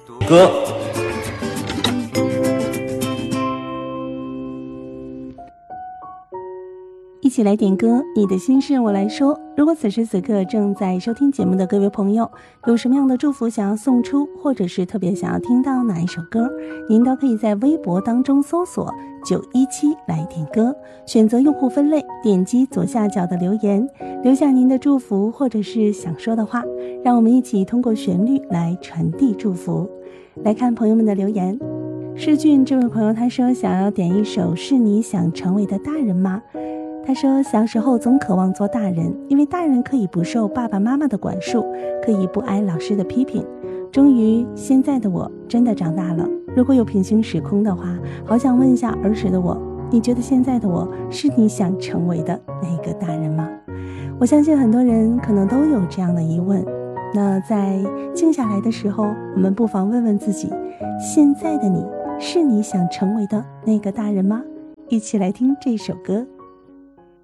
歌。 一起来点歌，你的心事我来说。如果此时此刻正在收听节目的各位朋友，有什么样的祝福想要送出，或者是特别想要听到哪一首歌，您都可以在微博当中搜索917来点歌，选择用户分类，点击左下角的留言，留下您的祝福或者是想说的话，让我们一起通过旋律来传递祝福。来看朋友们的留言。世俊这位朋友他说想要点一首是你想成为的大人吗？他说小时候总渴望做大人，因为大人可以不受爸爸妈妈的管束，可以不挨老师的批评。终于现在的我真的长大了，如果有平行时空的话，好想问一下儿时的我，你觉得现在的我是你想成为的那个大人吗？我相信很多人可能都有这样的疑问。那在静下来的时候，我们不妨问问自己，现在的你是你想成为的那个大人吗？一起来听这首歌。